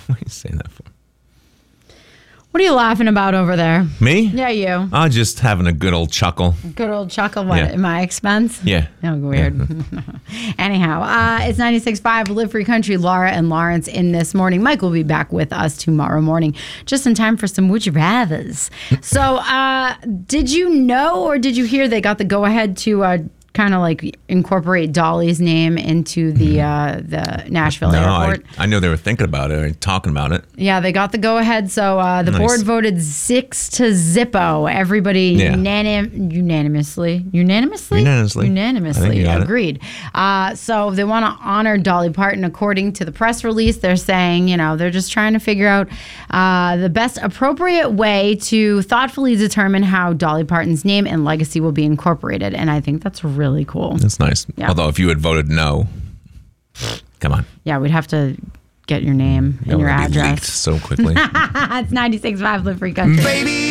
What are you saying that for? What are you laughing about over there? Me? Yeah, you. I'm just having a good old chuckle. Good old chuckle. What, Yeah. at my expense? Yeah. Oh, weird. Anyhow, it's 96.5 Live Free Country. Laura and Lawrence in this morning. Mike will be back with us tomorrow morning, just in time for some Would You Rathers. So, did you know or did you hear they got the go-ahead to kind of like incorporate Dolly's name into the Nashville airport? I know they were thinking about it or talking about it. Yeah, they got the go-ahead. So the Nice. board voted 6-0. Everybody unanimously I think you got it. agreed. So they want to honor Dolly Parton. According to the press release, they're saying, they're just trying to figure out the best appropriate way to thoughtfully determine how Dolly Parton's name and legacy will be incorporated. And I think that's really cool. That's nice. Yeah. Although if you had voted no, come on. Yeah, we'd have to get your name and your That would be address. leaked so quickly. It's 96.5 Live Free Country.